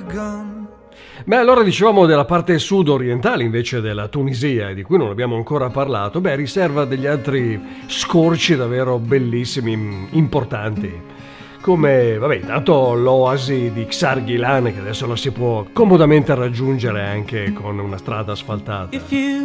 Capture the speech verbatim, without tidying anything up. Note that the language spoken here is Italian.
Beh, allora dicevamo della parte sud-orientale invece della Tunisia, e di cui non abbiamo ancora parlato. Beh, riserva degli altri scorci davvero bellissimi, importanti. Come, vabbè, intanto l'oasi di Xarghilan, che adesso la si può comodamente raggiungere anche con una strada asfaltata.